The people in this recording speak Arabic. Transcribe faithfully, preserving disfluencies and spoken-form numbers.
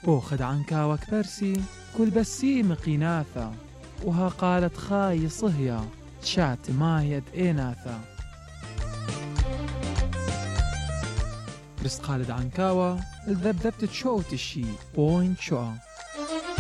بوخد عنكاوك برسي كل بسي مقيناثا، وها قالت خاي صهيا شات مايد إيناثا. بس قالد عنكاوة الذبذبت تشوت الشي بوين شوى.